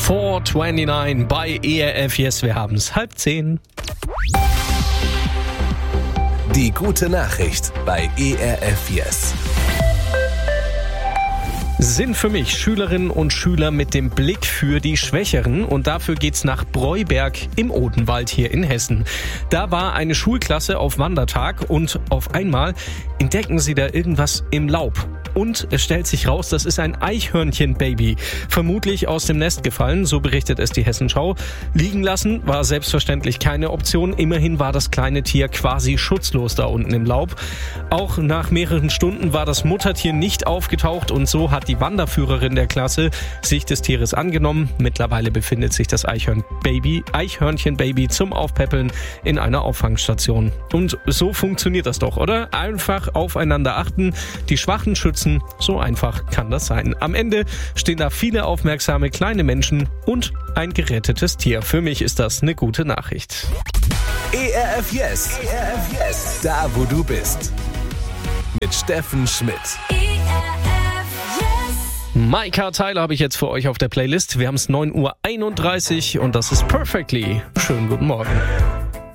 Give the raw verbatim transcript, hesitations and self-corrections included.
vier neunundzwanzig bei E R F. Yes, wir haben's. Halb zehn. Die gute Nachricht bei E R F Yes. Sind für mich Schülerinnen und Schüler mit dem Blick für die Schwächeren, und dafür geht's nach Breuberg im Odenwald hier in Hessen. Da war eine Schulklasse auf Wandertag und auf einmal entdecken sie da irgendwas im Laub. Und es stellt sich raus, das ist ein Eichhörnchenbaby. Vermutlich aus dem Nest gefallen, so berichtet es die Hessenschau. Liegen lassen war selbstverständlich keine Option. Immerhin war das kleine Tier quasi schutzlos da unten im Laub. Auch nach mehreren Stunden war das Muttertier nicht aufgetaucht, und so hat die Wanderführerin der Klasse sich des Tieres angenommen. Mittlerweile befindet sich das Eichhörnbaby, Eichhörnchenbaby zum Aufpäppeln in einer Auffangstation. Und so funktioniert das doch, oder? Einfach aufeinander achten, die Schwachen schützen. So einfach kann das sein. Am Ende stehen da viele aufmerksame kleine Menschen und ein gerettetes Tier. Für mich ist das eine gute Nachricht. E R F Yes. E R F Yes. Da, wo du bist. Mit Steffen Schmidt. Maika Tyler habe ich jetzt für euch auf der Playlist. Wir haben es neun Uhr einunddreißig und das ist Perfectly. Schönen guten Morgen.